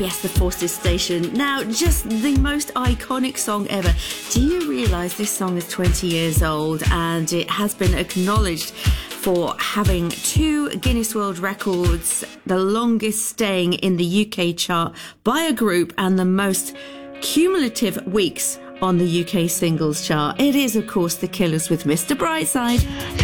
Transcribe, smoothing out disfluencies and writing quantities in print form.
Yes, the Forces Station. Now, just the most iconic song ever. Do you realise this song is 20 years old and it has been acknowledged for having 2 Guinness World Records, the longest staying in the UK chart by a group and the most cumulative weeks on the UK singles chart? It is, of course, The Killers with Mr. Brightside.